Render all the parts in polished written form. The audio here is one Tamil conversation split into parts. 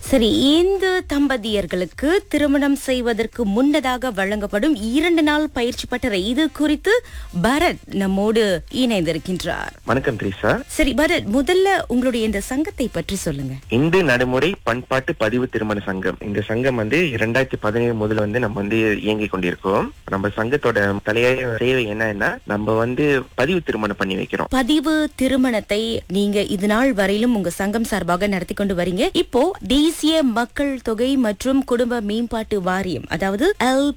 சரி, இந்த தம்பதியர்களுக்கு திருமணம் செய்வதற்கு முன்னதாக வழங்கப்படும் 2 நாள் பயிற்சி பட்டறை இது குறித்து பரத் நம்மோடு இணைந்திருக்கின்றார். வணக்கம் திரிசா. சரி பரத், முதல்ல உங்களுடைய இந்த சங்கத்தை பற்றி சொல்லுங்க. இந்து நடைமுறை பண்பாட்டு பதிவு திருமண சங்கம். இந்த சங்கம் 2017 முதல்ல நம்ம இயங்கிக் கொண்டிருக்கோம். நம்ம சங்கத்தோட தலையாய சேவை என்னன்னா, நம்ம பதிவு திருமணம் பண்ணி வைக்கிறோம். பதிவு திருமணத்தை நீங்க இது நாள் வரையிலும் உங்க சங்கம் சார்பாக நடத்தி கொண்டு வரீங்க. இப்போ தேசிய மக்கள் தொகை மற்றும் குடும்ப மேம்பாட்டு வாரியம், அதாவது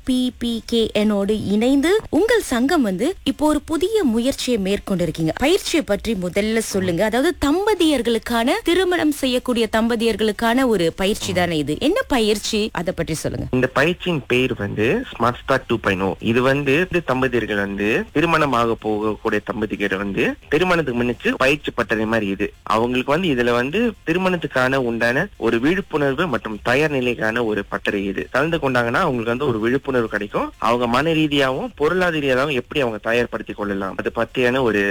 LPPKN இணைந்து உங்கள் சங்கம் இப்போ ஒரு புதிய முயற்சியை மேற்கொண்டிருக்கீங்க. பயிற்சியை பற்றி முதல்ல சொல்லுங்க. அதாவது தம்பதியர்களுக்கான, திருமணம் செய்யக்கூடிய தம்பதியர்களுக்கான ஒரு பயிற்சி தானே இது. என்ன பயிற்சி, அதை பற்றி சொல்லுங்க. இந்த பயிற்சியின் பேர் ஸ்மார்ட் ஸ்டார்ட் 2.0. இது தம்பதியர்கள் திருமணமாக போகக்கூடிய தம்பதியர்கள் திருமணத்துக்கு முன்னிச்சு பயிற்சி பட்டறை மாதிரி இது. அவங்களுக்கு இதுல திருமணத்துக்கான உண்டான ஒரு விழிப்புணர்வு மற்றும் தயார் நிலைக்கான ஒரு பட்டறை இது. கலந்து கொண்டாங்கன்னா அவங்களுக்கு ஒரு விழிப்புணர்வு கிடைக்கும். அவங்க மன ரீதியாகவும் பொருளாதார ரீதியாகவும் எப்படி அவங்க தயார்படுத்திக் கொள்ளலாம், அது பற்றியான ஒரு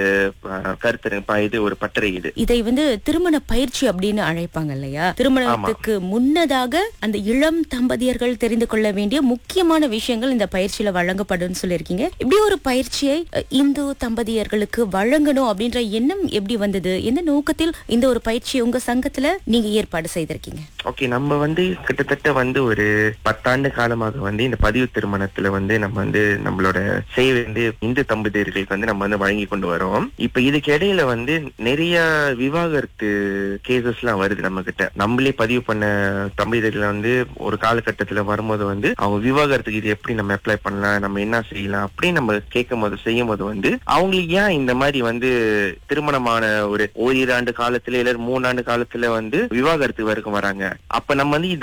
கருத்து இது, ஒரு பட்டறை இது. இதை திருமண பயிற்சி அப்படின்னு அழைப்பாங்க இல்லையா? திருமணத்துக்கு முன்னதாக அந்த இளம் தம்பதியர்கள் தெரிந்து கொள்ள வேண்டிய முக்கியமான விஷயங்கள் இந்த பயிற்சியில வழங்கப்படும் சொல்லியிருக்கீங்க. இப்படி ஒரு பயிற்சியை இந்து தம்பதியர்களுக்கு வழங்கணும் அப்படின்ற எண்ணம் எப்படி வந்தது? எந்த நோக்கத்தில் இந்த ஒரு பயிற்சியை உங்க சங்கத்துல நீங்க ஏற்பாடு செய்திருக்கீங்க? ஓகே, நம்ம கிட்டத்தட்ட ஒரு 10 ஆண்டு காலமாக இந்த பதிவு திருமணத்துல நம்ம நம்மளோட சேவை இந்து தம்பதியர்களுக்கு நம்ம வழங்கி கொண்டு வரோம். இப்ப இதுக்கு இடையில நிறைய விவாகரத்து கேசஸ் எல்லாம் வருது நம்ம கிட்ட. நம்மளே பதிவு பண்ண தம்பதியர்கள் ஒரு காலகட்டத்துல வரும்போது அவங்க விவாகரத்துக்கு இது எப்படி நம்ம அப்ளை பண்ணலாம், நம்ம என்ன செய்யலாம் அப்படின்னு நம்ம கேட்கும் போது, செய்யும் போது அவங்களுக்கு ஏன் இந்த மாதிரி திருமணமான ஒரு ஓரிரு ஆண்டு காலத்துல இல்ல 3 ஆண்டு காலத்துல விவாகரத்து வரைக்கும் வராங்க. அப்ப நம்ம இத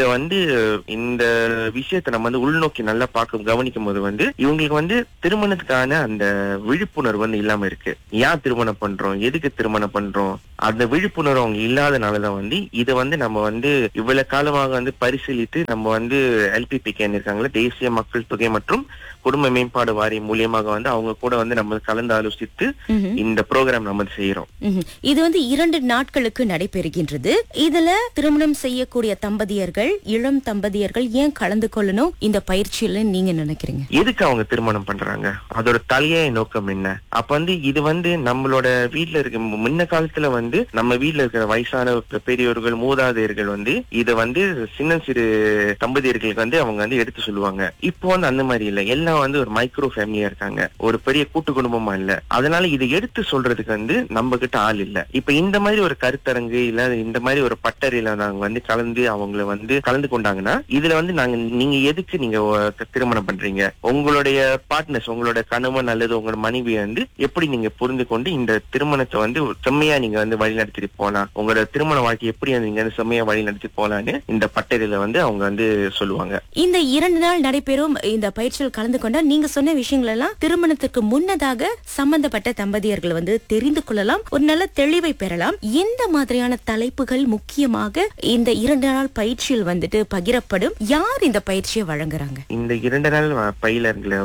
இந்த விஷயத்தை நம்ம உள்நோக்கி நல்லா கவனிக்கும் போது இவங்களுக்கு திருமணத்துக்கான அந்த விழிப்புணர்வு இல்லாம இருக்கு. ஏன் திருமணம் பண்றோம், எதுக்கு திருமணம் பண்றோம், அந்த விழிப்புணர்வு அவங்க இல்லாதனாலதான் இதை நம்ம இவ்வளவு காலமாக பரிசீலித்து நம்ம LPPKN இருக்காங்களா, தேசிய மக்கள் தொகை மற்றும் குடும்ப மேம்பாடு வாரியம் மூலியமாக அவங்க கூட நம்ம கலந்து ஆலோசித்து இந்த ப்ரோக்ராம் நம்ம செய்யறோம். இது 2 நாட்களுக்கு நடைபெறுகின்றது. இதுல திருமணம் செய்யக்கூடிய தம்பதியர்கள், இளம் தம்பதியர்கள் ஏன் கலந்து கொள்ளணும் இந்த பயிற்சியில நீங்க நினைக்கிறீங்க? எதுக்கு அவங்க திருமணம் பண்றாங்க, அதோட தலையாய நோக்கம் என்ன? அப்ப இது நம்மளோட வீட்டுல இருக்க முன்ன காலத்துல நம்ம வீட்டுல இருக்கிற வயசான பெரியவர்கள், மூதாதையர்கள் இத சின்ன சிறு தம்பதியர்களுக்கு அவங்க எடுத்து சொல்லுவாங்க. இப்போ அந்த மாதிரி இல்ல. எல்லாம் ஒரு மைக்ரோ ஃபேமிலியா இருக்காங்க, ஒரு பெரிய கூட்டு குடும்பமா இல்ல. அதனால இதை எடுத்து சொல்றதுக்கு நம்ம கிட்ட ஆள் இல்ல. இப்ப இந்த மாதிரி ஒரு கருத்தரங்கு இல்ல இந்த மாதிரி ஒரு பட்டறையில நாங்க கலந்து அவங்கள கலந்து கொண்டாங்கன்னா, இதுல நீங்க எதுக்கு நீங்க திருமணம் பண்றீங்க, உங்களுடைய பார்ட்னர்ஸ், உங்களோட கணவன் அல்லது உங்களோட மனைவி எப்படி நீங்க புரிந்து கொண்டு இந்த திருமணத்தை செம்மையா நீங்க வழி நடத்திட்டு போலாம், உங்களோட திருமண வாழ்க்கை எப்படி நீங்க செம்மையா வழி நடத்தி போலான்னு இந்த பட்டறையில அவங்க சொல்லுவாங்க. இந்த 2 நாள் நடைபெறும் இந்த பயிற்சியில் கலந்து கொண்டா நீங்க சொன்ன விஷயங்கள் எல்லாம் திருமணத்துக்கு முன்னதாக சம்பந்தப்பட்ட தம்பதியர்கள் தெரிந்து கொள்ளலாம், ஒரு நல்ல தெளிவை பெறலாம். எந்த மாதிரியான தலைப்புகள் முக்கியமாக இந்த 2 நாள் பயிற்சியில் பகிரப்படும்? யார் இந்த பயிற்சியை வழங்குறாங்க? இந்த 2 நாள் பயிலர்களை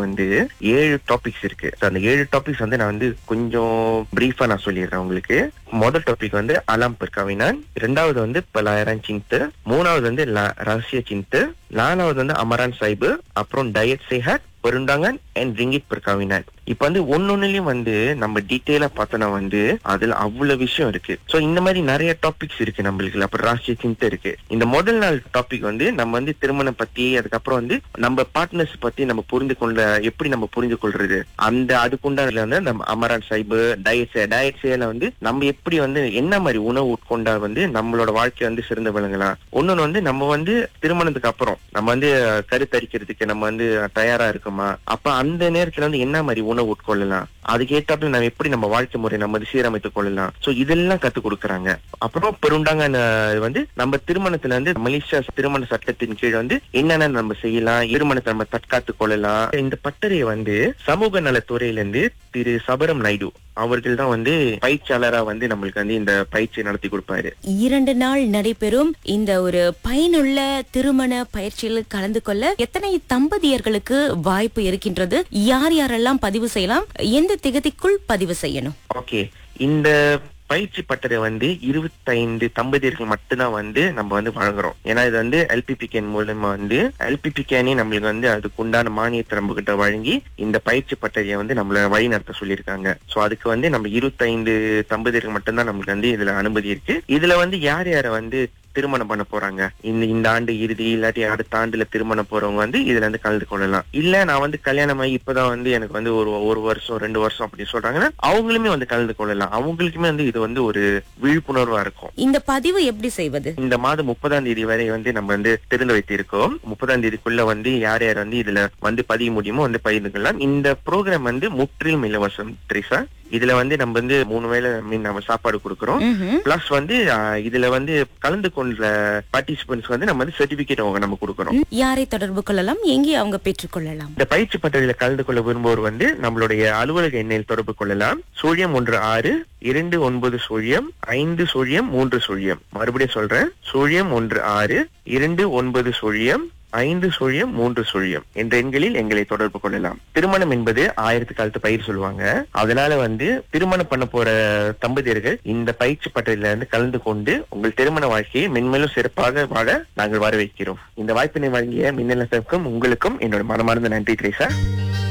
7 டாபிக்ஸ் இருக்கு. அந்த 7 டாபிக்ஸ் நான் கொஞ்சம் பிரீஃபா நான் சொல்லிடுறேன் உங்களுக்கு. முதல் டாபிக் அலாம் perkawinan, இரண்டாவது pelayaran cinta, மூணாவது ரகசிய cinta, நாலாவது amaran cyber, அப்புறம் diet sehat, perundangan and ringgit perkawinan. இப்ப ஒன்னொன்னுலயும் நம்ம டீட்டெயிலா பார்த்தோம்னா அதுல அவ்வளவு விஷயம் இருக்கு. சோ இந்த மாதிரி நிறைய டாபிக்ஸ் இருக்கு நம்மளுக்கு. அப்புறம் ராசிய சிந்தை இருக்கு. இந்த முதல் நாள் டாபிக் நம்ம திருமணம் பத்தி, அதுக்கப்புறம் நம்ம பார்ட்னர்ஸ் பத்தி நம்ம புரிந்து கொள்ள, எப்படி நம்ம புரிந்து கொள்றது, அந்த அதுக்குண்டான நம்ம அமரான் சைபு டயட் சேல நம்ம எப்படி என்ன மாதிரி உணவு உட்கொண்டா நம்மளோட வாழ்க்கை சிறந்து விளங்கலாம். ஒன்னொன்னு நம்ம திருமணத்துக்கு அப்புறம் நம்ம கருத்தரிக்கிறதுக்கு நம்ம தயாரா இருக்குமா, அப்ப அந்த நேரத்துல என்ன மாதிரி உணவு உட்கொள்ளலாம், அதுக்கு ஏற்றாப்புல நம்ம எப்படி நம்ம வாழ்க்கை முறை நம்ம சீரமைத்துக் கொள்ளலாம். சோ இதெல்லாம் கத்து கொடுக்கறாங்க. அப்புறம் பெருண்டாங்க நம்ம திருமணத்துல மலேசியா திருமண சட்டத்தின் கீழ் என்னென்ன நம்ம செய்யலாம், திருமணத்தை நம்ம தற்காத்துக் கொள்ளலாம். இந்த பட்டறையை சமூக நலத்துறையில திரு சபரம் நாயுடு அவர்கள் தான் பயிற்சியாளரா நம்மளுக்கு இந்த பயிற்சியை நடத்தி கொடுப்பாரு. 2 நாள் நடைபெறும் இந்த ஒரு பயனுள்ள திருமண பயிற்சியில் கலந்து கொள்ள எத்தனை தம்பதியர்களுக்கு வாய்ப்பு இருக்கின்றது? யார் யாரெல்லாம் பதிவு செய்யலாம்? எந்த திகதிக்குள் பதிவு செய்யணும்? ஓகே, இந்த பயிற்சி பட்டறை வந்து 25 தம்பதியர்கள் மட்டும்தான் வந்து நம்ம வந்து வழங்குறோம். ஏன்னா இது வந்து LPPK மூலமா வந்து LPPK நம்மளுக்கு வந்து அதுக்கு உண்டான மானியத்தை நம்ம கிட்ட வழங்கி இந்த பயிற்சி பட்டறையை வந்து நம்மள வழி நடத்த சொல்லியிருக்காங்க. சோ அதுக்கு வந்து நம்ம 25 தம்பதியர்கள் மட்டும்தான் நம்மளுக்கு வந்து இதுல அனுமதி இருக்கு. இதுல வந்து யார் யாரை வந்து திருமணம் பண்ண போறாங்க, இந்த ஆண்டு இறுதி இல்லாட்டி அடுத்த ஆண்டுல திருமணம் போறவங்க வந்து இதுல இருந்து கலந்து கொள்ளலாம். இல்ல நான் வந்து கல்யாணம் ஆகி இப்பதான் வந்து எனக்கு வந்து ஒரு வருஷம் 2 வருஷம் அப்படி சொல்றாங்கன்னா அவங்களுமே வந்து கலந்து கொள்ளலாம். அவங்களுக்குமே வந்து இது வந்து ஒரு விழிப்புணர்வா இருக்கும். இந்த பதிவு எப்படி செய்வது? இந்த மாதம் 30ஆம் தேதி வரை வந்து நம்ம வந்து திறந்து வைத்திருக்கோம். 30ஆம் தேதிக்குள்ள வந்து யார் யார் வந்து இதுல வந்து பதிய முடியுமோ வந்து பகிர்ந்து கொள்ளலாம். இந்த ப்ரோக்ராம் வந்து முற்றிலும் இலவசம் திரிசா. இதுல வந்து நம்ம வந்து 3 வேளை நம்ம சாப்பாடு கொடுக்கறோம். பிளஸ் வந்து இதுல வந்து கலந்து கொண்ட பார்ட்டிசிபென்ட்ஸ் வந்து நம்ம வந்து சர்டிபிகேட் அவங்க நம்ம கொடுக்கறோம். யாரை தொடர்பு கொள்ளலாம், எங்கே அவங்க பெற்றுக் கொள்ளலாம்? இந்த பயிற்சி பட்டறையில கலந்து கொள்ள விரும்புவோர் வந்து நம்மளுடைய அலுவலக எண்ணில் தொடர்பு கொள்ளலாம். 016 29 5 3. மறுபடியும் சொல்றேன், 016 29 5 3 என்ற எண்களில் எங்களை தொடர்பு கொள்ளலாம். திருமணம் என்பது 1000 காலத்து பயிர் சொல்லுவாங்க. அதனால வந்து திருமணம் பண்ண போற தம்பதியர்கள் இந்த பயிற்சி பட்டறையில இருந்து கலந்து கொண்டு உங்கள் திருமண வாழ்க்கையை மென்மேலும் சிறப்பாக வாழ நாங்கள் வரவேற்கிறோம். இந்த வாய்ப்பினை வழங்கிய மின்னல் FM உங்களுக்கும் என்னோட மனமார்ந்த நன்றி திரேசா.